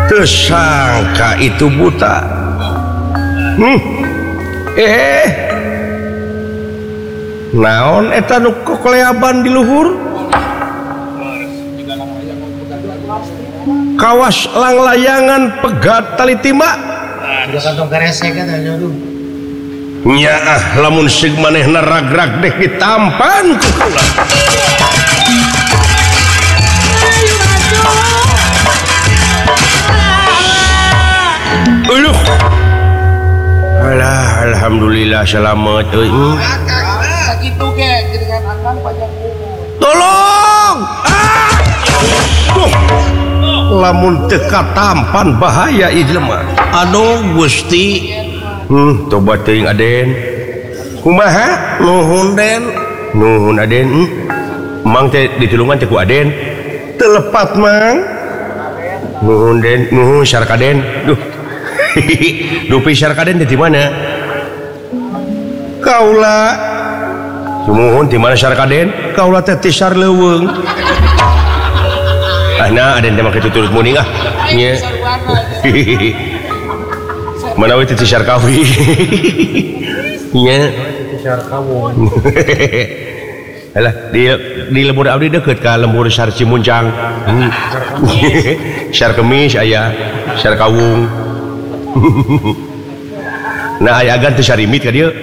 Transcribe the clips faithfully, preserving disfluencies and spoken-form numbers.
tersangka itu buta. Hmm. Eh naon eta nu kokleaban di luhur kawas langlayangan pegat tali timba nya ah lamun sig manehna rag-rag deh ditampan ku kula. Uluh alah alhamdulillah selamat euy. Sakitu ge dengan akan panjang umur. Tolong. Ah! Duh. Lamun teu katampan bahaya ieu jelema. Aduh Gusti. Hmm, tobat teuing Aden. Kumaha? Nuhun Den. Nuhun Aden. Hmm. Mang teh ditulungan teh ku Aden. Teu lepat Mang. Nuhun Den, nuhun Syarkaden. Duh. Dupi Syarkaden di mana? Kaula. Sumuhun di mana Syarkaden? Kaula teh ti Sarleuweung. Ah nah Aden teh make tuturut muning ah. Nya. Mana we ti Syarkawi. Nya. Ti Syarkawung. Alah di di lembur abdi deukeut ka lembur Syar Cimuncang. Hmm. Syar Kemis aya, Syar Kawung. Nah aya agan teu sarimit ka dieu.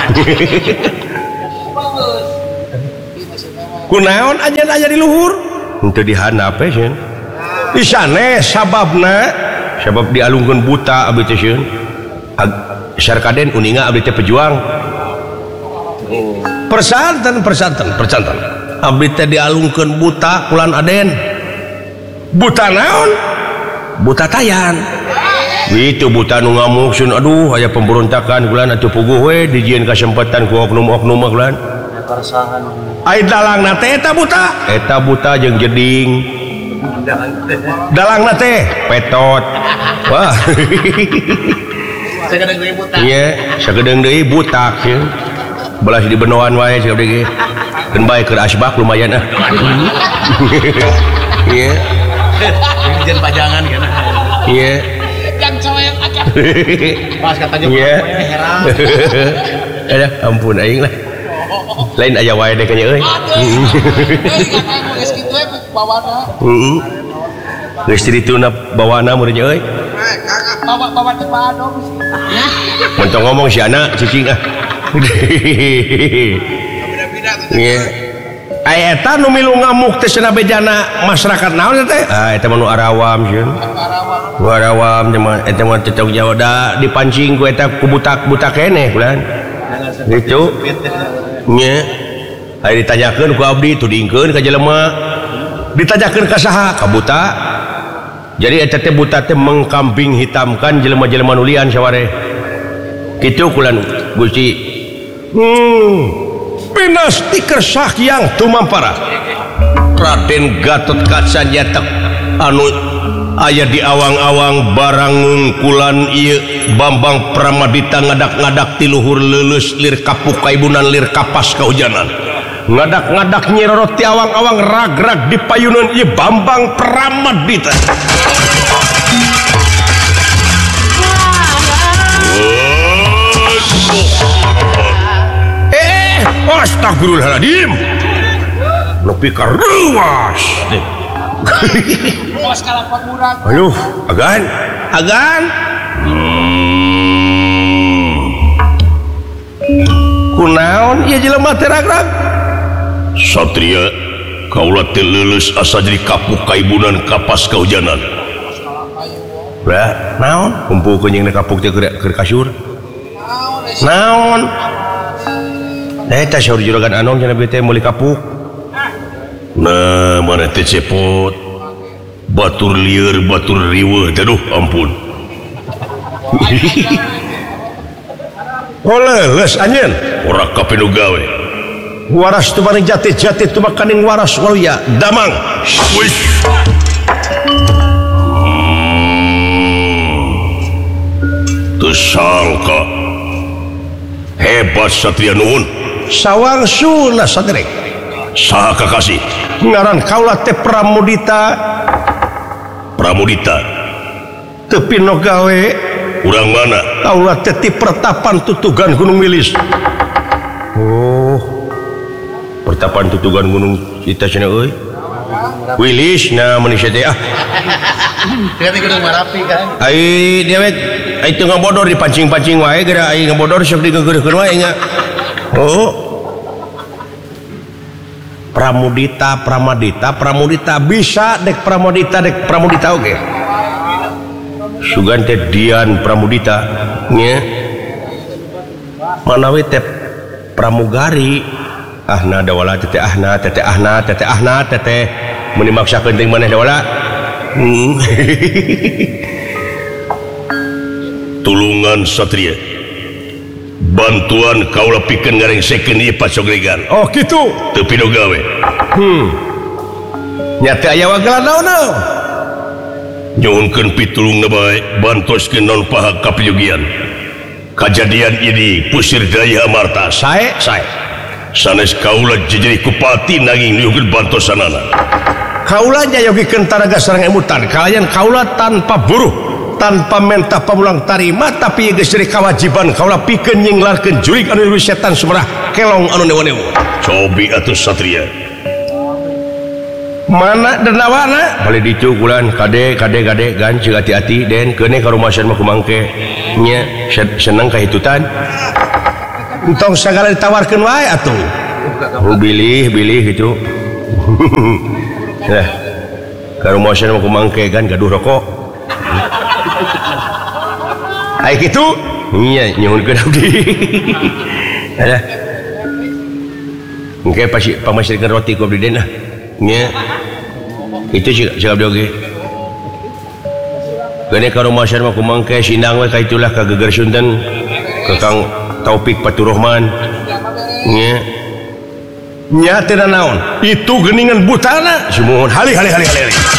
Kunaon ajan aya di luhur? Henteu dihandap we sieun. Di sanes sababna sabab dialungkeun buta abdi teh sieun. Syarkaden uninga abdi teh pejuang. Persanten persanten persanten. Abdi teh dialungkeun buta kulan Aden. Buta naon? Buta tayan. Itu buta nu ngamuk sun aduh aya pemberontakan kulan atuh puguh we dijieun kasempatan ku oknum-oknum mah kulan. Ai dalangna teh eta buta, eta buta jeung jeding. Dalangna teh petot. Wah. Sagedeung deui buta. Iya, sagedeung deui butak sieun. Belas di benoan wae sia abdi ge. Keun bae keur asbak lumayan ah. Iya. Jeung pajangan kana. Iya. Yang coyok aja. Pas kata jeung heran. Aduh ampun aing lah. Lain aya wae deh kanya euy. Geus kitu we bawana. Heeh. Geus dituna bawana meureun euy. Bawa bawa teh badong. Montong ngomong si anak cicing ah. Iya. Aya eta nu milu ngamuk teh cenah bejana masyarakat naon teh? Ah eta mah nu arawam sieun. Nu arawam mah eta mah cocok Jawa da dipancing ku eta ku butak-butak keneh kulan. Gitu. Nya. Ari ditanyakeun ku abdi tudingkeun ka jelema. Ditanyakeun ka saha? Ka buta. Jadi eta teh buta teh mengkambing hitamkan jelema-jelema nu lian saware. Kitu kulan Gusti. Hmm. Pinasti kersah yang tumampara Raden Gatot Kaca nyatak anu aya di awang-awang barang ngungkulan ieu Bambang Pramadita ngadak-ngadak ti luhur leuleus lir kapuk kaibunan lir kapas kahujanan ngadak-ngadak nyirorot ti awang-awang rag-rag di payunan ieu Bambang Pramadita. Astagfirullahaladzim. Nepi ka ruas. Bos kalapat murah. Aduh, agan, agan. Hmm. Kunaon ieu jelema teh rag-rag? Satria, kaula teh leuleus asa jadi kapuk kaibunan kapas kahujanan. Lah, naon? Kumpulkeun jeung kapuk teh keur kasur. Naon? Eta saur juragan Anom cenah bete meuli kapuk. Nah, mana teh cepot. Batur lieur, batur riweuh, aduh ampun. Oleles anjeun, ora kapenu gawe. Waras teu bari jati-jati teu makaning waras waluya, damang. Wih. Teu sangka. Hebat Satria nuhun. Sawangsulna sadere saha kakasih ngaran kaula teh Pramudita. Pramudita tepi no gawe urang mana kaulah teti pertapan tutugan Gunung Wilis. Oh pertapan tutugan Gunung kita cenah euy Wilis nah manusia teh ah Berarti Gunung Marapi kan ai dia we ai teu ngabodor dipancing-pancing wae geura ai ngabodor sok digeugeurkeun wae nya. Oh Pramudita Pramadita Pramudita bisa dek Pramudita dek Pramudita oge okay. Sugan teh Dian Pramudita nya manawi teh pramugari ahna dawala teh ahna teh ahna teh ahna teh mun dimaksakeun teh maneh dawala hmm. tulungan satria bantuan kaula pikeun ngarengsekeun ieu pacogregan Oh kitu teu pinu gawe hmm nya teu aya wagelana nyuhunkeun pitulungna bae bantoskeun naon paha kapiyugian kajadian ini pusir daya amarta sae sae sanes kaula jadi kupati nanging nyuhunkeun bantosanana kaula nyayogikeun taraga sareng emutan kalian kaula tanpa buruh tanpa mentah pamulang tarima tapi geus jadi kewajiban kaula pikeun nyinglarkeun jurig anu nulis setan sumerah kelong anu newa-newa cobi atuh satria mana dernawana balik dicukulan kade kade kade gan cik hati-hati den kene karumasan mah kumangke nya seneng kahitutan entong sagala ditawarkeun wae atuh oh, bilih bilih gitu nah karumasan mah kumangke gan gaduh rokok ai kitu nya nyuhunkeun abdi ada engke pasti pamasirkeun roti ku abdi den ah nya itu sih siap dia oke gini karumasan mah kumangke sindang we kaitulah ka geger Sunten ke Kang Taufik Faturrahman nya nya teu naon itu geuningan butana sumuhun hali hali hali hali